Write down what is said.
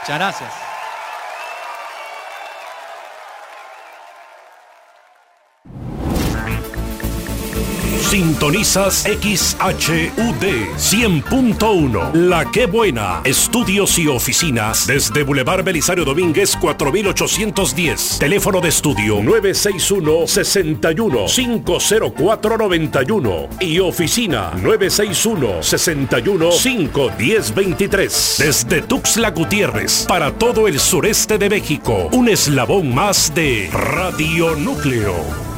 Muchas gracias. Sintonizas XHUD 100.1 La Qué Buena. Estudios y oficinas desde Boulevard Belisario Domínguez 4810. Teléfono de estudio 961-61-50491 y oficina 961-61-51023. Desde Tuxtla Gutiérrez para todo el sureste de México. Un eslabón más de Radio Núcleo.